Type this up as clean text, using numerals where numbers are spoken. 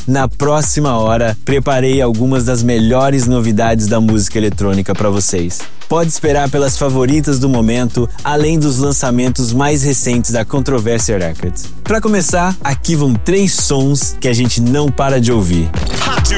Na próxima hora, preparei algumas das melhores novidades da música eletrônica para vocês. Pode esperar pelas favoritas do momento, além dos lançamentos mais recentes da Controversia Records. Para começar, aqui vão 3 sons que a gente não para de ouvir.